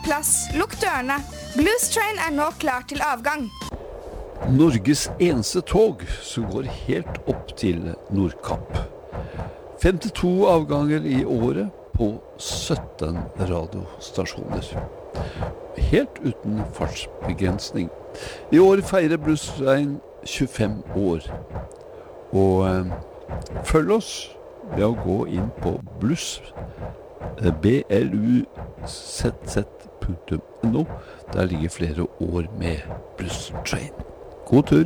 plass, lukk dørene. Blues Train nå klar til avgang. Norges eneste tog som går helt opp til Nordkapp. 52 avganger i året på 17 radiostasjoner. Helt uten fartsbegrensning. I år feirer Blues Train 25 år. Og følg oss ved å gå inn på bluzz.no. Der ligger flere år med Blues Train. God tur!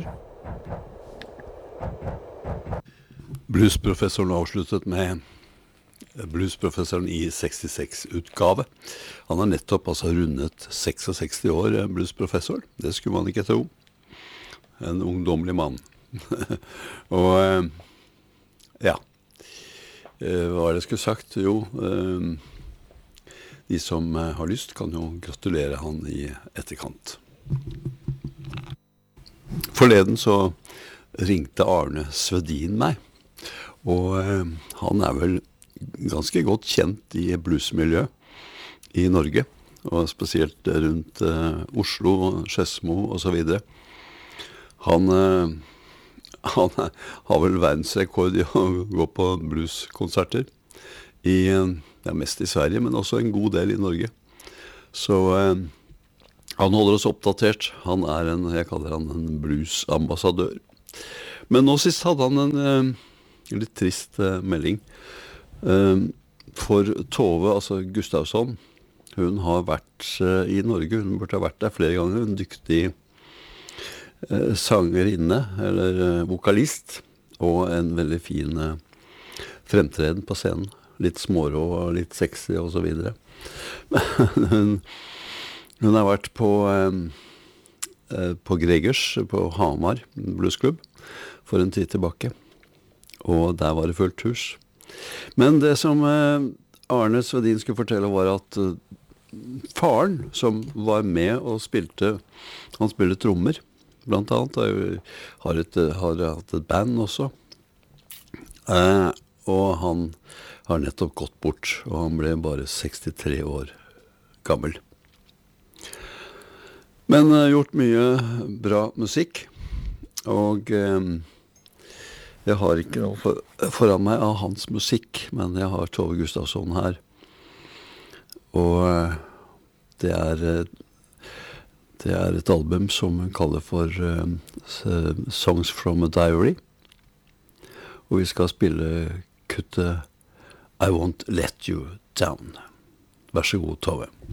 Bluesprofessoren avsluttet med Bluesprofessoren i 66-utgave. Han har nettopp rundet 66 år, bluesprofessor. Det skulle man ikke tro. En ungdomlig mann. Og ja, hva er det jeg skulle sagt? Jo, de som har lyst kan jo gratulere han i etterkant. Forleden så ringte Arne Svedin meg, og han er vel ganske godt kjent i bluesmiljø i Norge, og spesielt rundt Oslo, Skedsmo og så videre. Han har vel verdensrekord i å gå på blueskonserter, mest i Sverige, men også en god del i Norge. Så han holder oss oppdatert. Han er jeg kaller han en bluesambassadør. Men nå sist hadde han en litt trist melding. For Tove, altså Gustavsson, hun har vært i Norge. Hun burde ha vært der flere ganger. En dyktig sangerinne, eller vokalist, og en veldig fin fremtreden på scenen. Litt smårå og litt sexy og så videre. Hun har vært på Gregers, på Hamar bluesklubb, for en tid tilbake. Og der var det fullt hus. Men det som Arne Svedin skulle fortelle var at faren som var med og spilte, han spilte trommer, blant annet, har hatt et band også. Og han har nettopp gått bort, og han ble bare 63 år gammel. Men gjort mye bra musikk, og jeg har ikke noe foran meg av hans musikk, men jeg har Tove Gustavsson her. Og det er et album som hun kaller for Songs from a Diary. Og vi skal spille kuttet I Won't Let You Down. Vær så god, Tove.